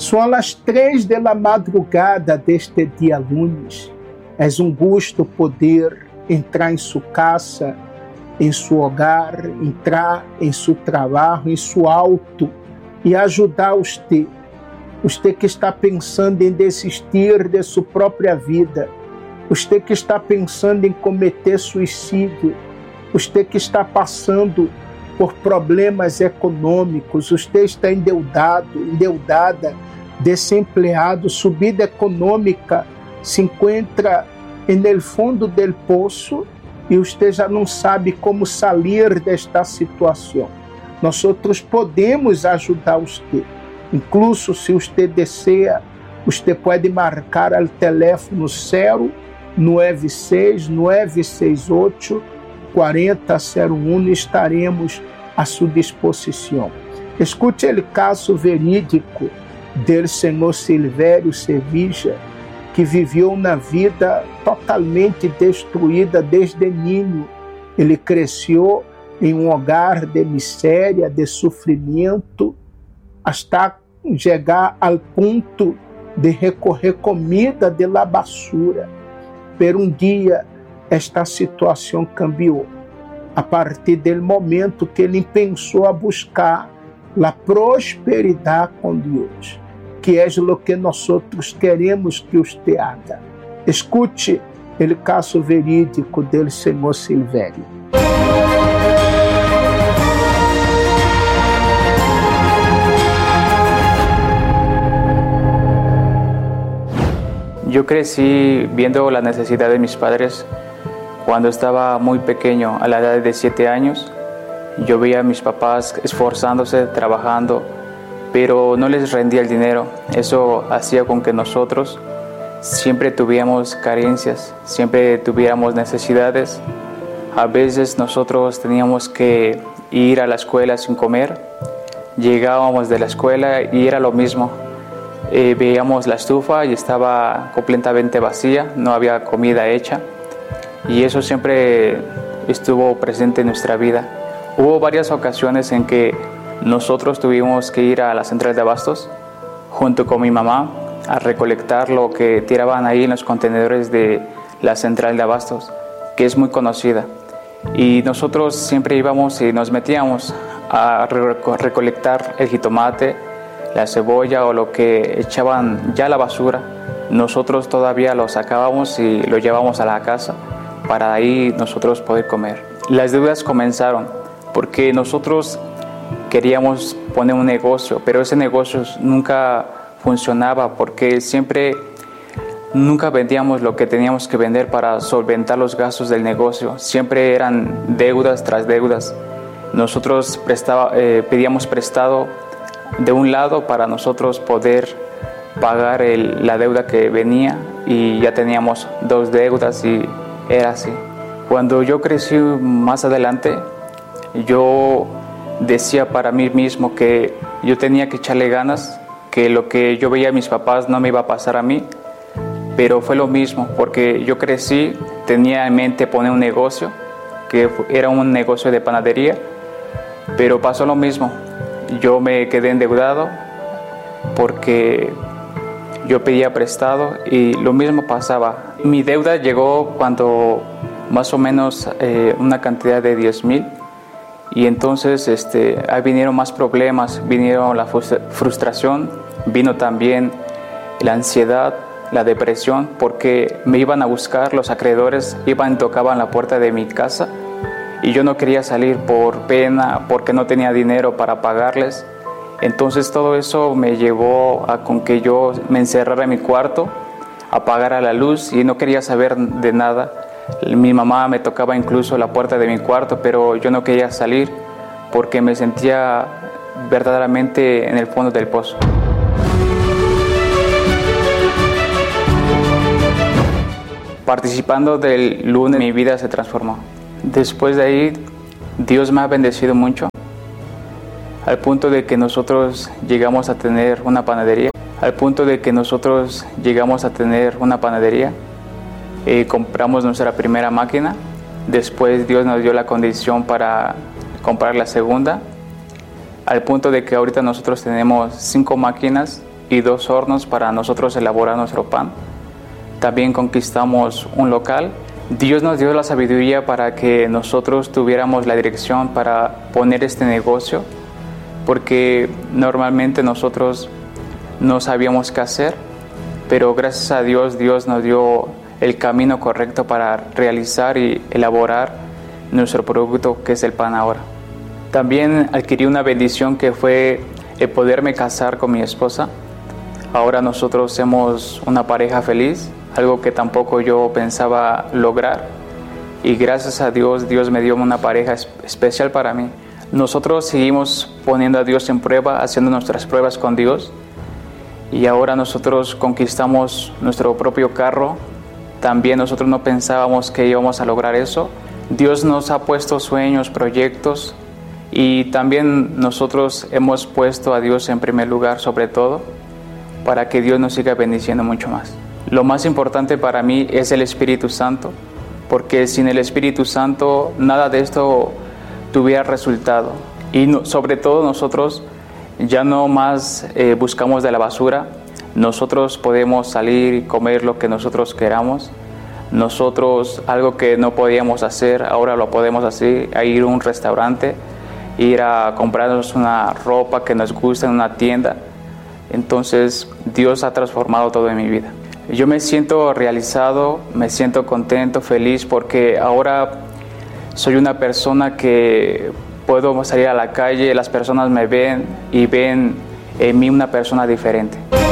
São as 3 da madrugada deste dia lunes. É um gosto poder entrar em sua casa, em seu hogar, entrar em seu trabalho, em seu auto e ajudar você. Você que está pensando em desistir de sua própria vida. Você que está pensando em cometer suicídio. Você que está passando por problemas econômicos. Você está endeudada, desempregado, subida econômica, se encontra no fundo do poço e você já não sabe como sair desta situação. Nós outros podemos ajudar você. Incluso se você deseja, você pode marcar o teléfono 096 968 4001 e estaremos à sua disposição. Escute o caso verídico do senhor Silvério Sevilla, que viveu na vida totalmente destruída desde menino. Ele cresceu em um hogar de miséria, de sofrimento, até chegar ao ponto de recorrer comida de la basura. Pero um dia esta situação cambiou. A partir do momento que ele pensou a buscar a prosperidade com Deus, que é o que nós queremos que você haga. Escute o caso verídico do senhor Silvério. Yo crecí viendo la necesidad de mis padres. Cuando estaba muy pequeño, a la edad de 7 años, yo veía a mis papás esforzándose, trabajando, pero no les rendía el dinero. Eso hacía con que nosotros siempre tuviéramos carencias, siempre tuviéramos necesidades. A veces nosotros teníamos que ir a la escuela sin comer. Llegábamos de la escuela y era lo mismo. Veíamos la estufa y estaba completamente vacía, no había comida hecha. Y eso siempre estuvo presente en nuestra vida. Hubo varias ocasiones en que nosotros tuvimos que ir a la central de abastos junto con mi mamá a recolectar lo que tiraban ahí en los contenedores de la central de abastos, que es muy conocida. Y nosotros siempre íbamos y nos metíamos a recolectar el jitomate, la cebolla o lo que echaban ya a la basura. Nosotros todavía lo sacábamos y lo llevábamos a la casa para ahí nosotros poder comer. Las deudas comenzaron porque nosotros queríamos poner un negocio, pero ese negocio nunca funcionaba porque nunca vendíamos lo que teníamos que vender para solventar los gastos del negocio. Siempre eran deudas tras deudas. Nosotros pedíamos prestado de un lado para nosotros poder pagar la deuda que venía y ya teníamos 2 deudas y era así. Cuando yo crecí más adelante, yo decía para mí mismo que yo tenía que echarle ganas, que lo que yo veía a mis papás no me iba a pasar a mí, pero fue lo mismo porque yo crecí, tenía en mente poner un negocio, que era un negocio de panadería, pero pasó lo mismo. Yo me quedé endeudado porque yo pedía prestado y lo mismo pasaba. Mi deuda llegó cuando más o menos una cantidad de 10,000 y entonces ahí vinieron más problemas, vinieron la frustración, vino también la ansiedad, la depresión, porque me iban a buscar los acreedores, tocaban la puerta de mi casa. Y yo no quería salir por pena, porque no tenía dinero para pagarles. Entonces todo eso me llevó a con que yo me encerrara en mi cuarto, apagara la luz y no quería saber de nada. Mi mamá me tocaba incluso la puerta de mi cuarto, pero yo no quería salir porque me sentía verdaderamente en el fondo del pozo. Participando del lunes, mi vida se transformó. Después de ahí, Dios me ha bendecido mucho, al punto de que nosotros llegamos a tener una panadería. Compramos nuestra primera máquina. Después Dios nos dio la condición para comprar la segunda, al punto de que ahorita nosotros tenemos 5 máquinas y 2 hornos para nosotros elaborar nuestro pan. También conquistamos un local. Dios nos dio la sabiduría para que nosotros tuviéramos la dirección para poner este negocio, porque normalmente nosotros no sabíamos qué hacer, pero gracias a Dios, Dios nos dio el camino correcto para realizar y elaborar nuestro producto, que es el pan ahora. También adquirí una bendición que fue el poderme casar con mi esposa. Ahora nosotros somos una pareja feliz, algo que tampoco yo pensaba lograr, y gracias a Dios, Dios me dio una pareja especial para mí. Nosotros seguimos poniendo a Dios en prueba, haciendo nuestras pruebas con Dios, y ahora nosotros conquistamos nuestro propio carro. También nosotros no pensábamos que íbamos a lograr eso. Dios nos ha puesto sueños, proyectos, y también nosotros hemos puesto a Dios en primer lugar sobre todo, para que Dios nos siga bendiciendo mucho más. Lo más importante para mí es el Espíritu Santo, porque sin el Espíritu Santo nada de esto tuviera resultado. Y sobre todo nosotros ya no más buscamos de la basura. Nosotros podemos salir y comer lo que nosotros queramos. Nosotros, algo que no podíamos hacer, ahora lo podemos hacer, a ir a un restaurante, ir a comprarnos una ropa que nos gusta en una tienda. Entonces Dios ha transformado todo en mi vida. Yo me siento realizado, me siento contento, feliz, porque ahora soy una persona que puedo salir a la calle, las personas me ven y ven en mí una persona diferente.